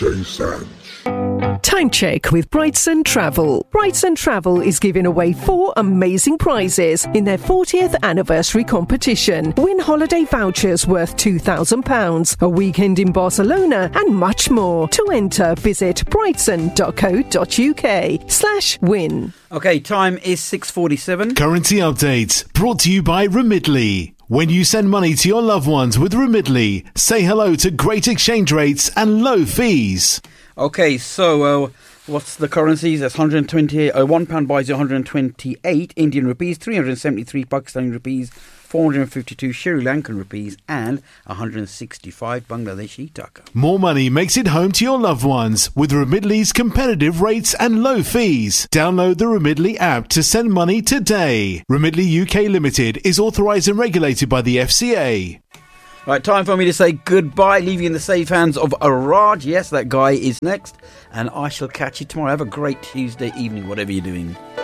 DJ Sanch. Time check with Brightson Travel. Brightson Travel is giving away 4 amazing prizes in their 40th anniversary competition. Win holiday vouchers worth £2,000, a weekend in Barcelona, and much more. To enter, visit brightson.co.uk/win. Okay, time is 6:47. Currency update brought to you by Remitly. When you send money to your loved ones with Remitly, say hello to great exchange rates and low fees. Okay, so what's the currencies? That's 128. £1 buys you 128 Indian rupees, 373 Pakistani rupees, 452 Sri Lankan rupees, and 165 Bangladeshi taka. More money makes it home to your loved ones with Remitly's competitive rates and low fees. Download the Remitly app to send money today. Remitly UK Limited is authorised and regulated by the FCA. Right, time for me to say goodbye, leave you in the safe hands of Raj. Yes, that guy is next. And I shall catch you tomorrow. Have a great Tuesday evening, whatever you're doing.